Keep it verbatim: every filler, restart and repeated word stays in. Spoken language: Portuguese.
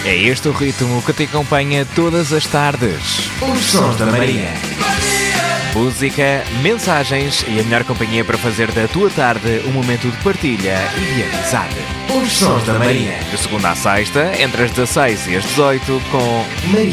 É este o ritmo que te acompanha todas as tardes. Os Sons da Maria. Música, mensagens e a melhor companhia para fazer da tua tarde um momento de partilha e de amizade. Os Sons da Maria. De segunda à sexta, entre as dezasseis e as dezoito, com Maria.